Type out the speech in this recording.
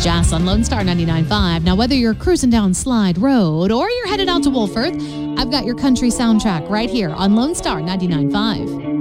Jess on Lone Star 99.5. Now, whether you're cruising down Slide Road or you're headed out to Wolford, I've got your country soundtrack right here on Lone Star 99.5.